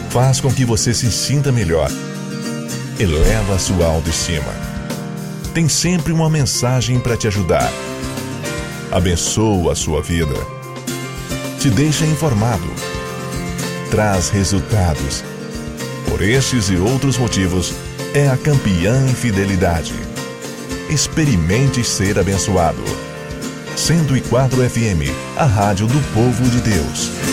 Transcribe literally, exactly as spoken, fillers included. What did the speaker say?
Faz com que você se sinta melhor. Eleva a sua autoestima. Tem sempre uma mensagem para te ajudar. Abençoa a sua vida. Te deixa informado. Traz resultados. Por estes e outros motivos, é a campeã em fidelidade. Experimente ser abençoado. cento e quatro F M, a rádio do povo de Deus.